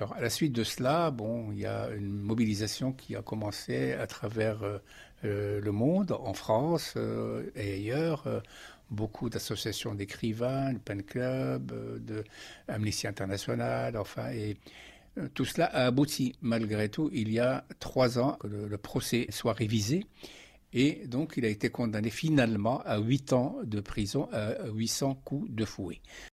Alors, à la suite de cela, bon, il y a une mobilisation qui a commencé à travers le monde, en France et ailleurs. Beaucoup d'associations d'écrivains, le Pen Club, de Amnesty International, enfin, et tout cela a abouti, malgré tout, il y a 3 ans, que le procès soit révisé. Et donc, il a été condamné finalement à 8 ans de prison, à 800 coups de fouet.